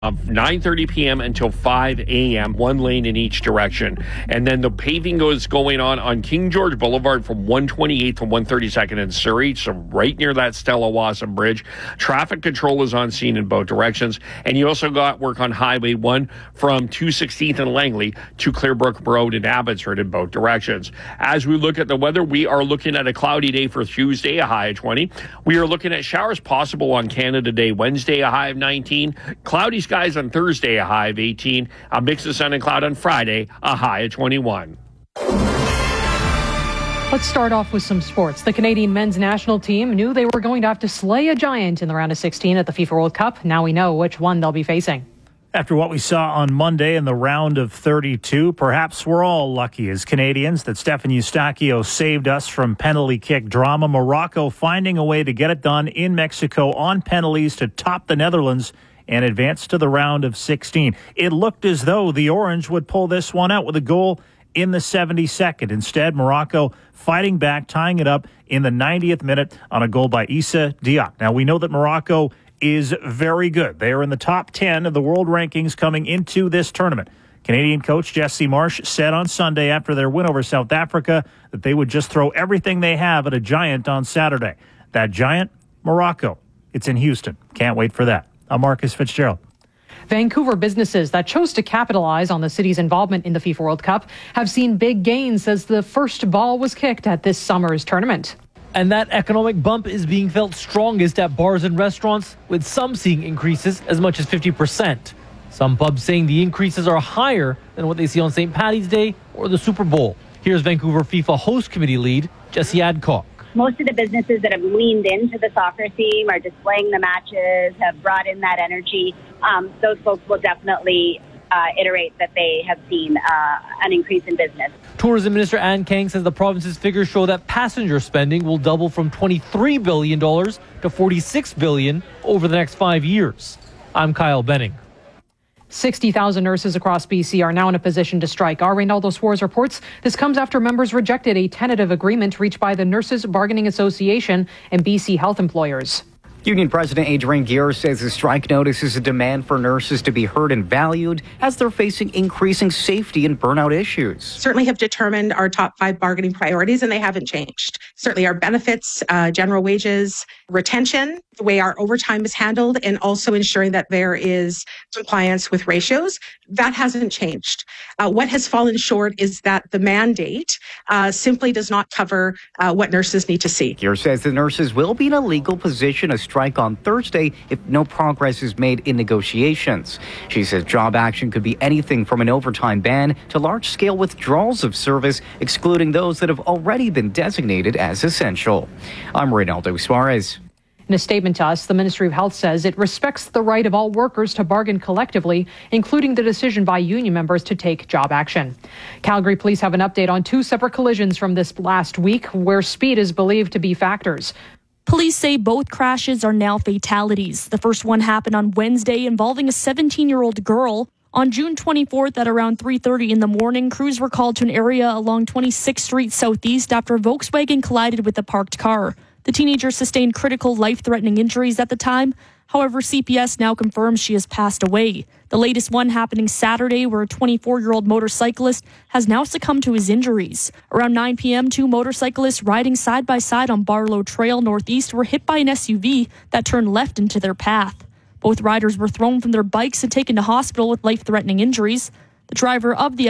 9:30 p.m. until 5 a.m., one lane in each direction. And then the paving is going on King George Boulevard from 128th to 132nd in Surrey, so right near that Stella Wasson Bridge. Traffic control is on scene in both directions. And you also got work on Highway 1 from 216th and Langley to Clearbrook Road in Abbotsford in both directions. As we look at the weather, we are looking at a cloudy day for Tuesday, a high of 20. We are looking at showers possible on Canada Day, Wednesday, a high of 19. Cloudy skies on Thursday, a high of 18. A mix of sun and cloud on Friday, a high of 21. Let's start off with some sports. The Canadian men's national team knew they were going to have to slay a giant in the round of 16 at the FIFA World Cup. Now we know which one they'll be facing. After what we saw on Monday in the round of 32, perhaps we're all lucky as Canadians that Stefan Eustáquio saved us from penalty kick drama. Morocco finding a way to get it done in Mexico on penalties to top the Netherlands and advance to the round of 16. It looked as though the Orange would pull this one out with a goal in the 72nd. Instead, Morocco fighting back, tying it up in the 90th minute on a goal by Issa Diop. Now, we know that Morocco is very good. They are in the top 10 of the world rankings coming into this tournament. Canadian coach Jesse Marsh said on Sunday after their win over South Africa that they would just throw everything they have at a giant on Saturday. That giant, Morocco. It's in Houston. Can't wait for that. I'm Marcus Fitzgerald. Vancouver businesses that chose to capitalize on the city's involvement in the FIFA World Cup have seen big gains as the first ball was kicked at this summer's tournament. And that economic bump is being felt strongest at bars and restaurants, with some seeing increases as much as 50%. Some pubs saying the increases are higher than what they see on St. Paddy's Day or the Super Bowl. Here's Vancouver FIFA host committee lead Jesse Adcock. Most of the businesses that have leaned into the soccer theme are displaying the matches, have brought in that energy. Those folks will definitely iterate that they have seen an increase in business. Tourism Minister Ann Kang says the province's figures show that passenger spending will double from $23 billion to $46 billion over the next 5 years. I'm Kyle Benning. 60,000 nurses across BC are now in a position to strike. Our Reynaldo Suarez reports this comes after members rejected a tentative agreement reached by the Nurses Bargaining Association and BC health employers. Union President Adrian Gear says the strike notice is a demand for nurses to be heard and valued as they're facing increasing safety and burnout issues. Certainly have determined our top 5 bargaining priorities, and they haven't changed. Certainly our benefits, general wages, retention, the way our overtime is handled, and also ensuring that there is compliance with ratios. That hasn't changed. What has fallen short is that the mandate simply does not cover what nurses need to see. Gear says the nurses will be in a legal position to strike on Thursday if no progress is made in negotiations. She says job action could be anything from an overtime ban to large-scale withdrawals of service, excluding those that have already been designated as essential. I'm Reynaldo Suarez. In a statement to us, the Ministry of Health says it respects the right of all workers to bargain collectively, including the decision by union members to take job action. Calgary police have an update on 2 separate collisions from this last week where speed is believed to be factors. Police say both crashes are now fatalities. The first one happened on Wednesday involving a 17-year-old girl. On June 24th at around 3:30 in the morning, crews were called to an area along 26th Street Southeast after a Volkswagen collided with a parked car. The teenager sustained critical life-threatening injuries at the time. However, CPS now confirms she has passed away. The latest one happening Saturday, where a 24-year-old motorcyclist has now succumbed to his injuries. Around 9 p.m., 2 motorcyclists riding side by side on Barlow Trail Northeast were hit by an SUV that turned left into their path. Both riders were thrown from their bikes and taken to hospital with life-threatening injuries. The driver of the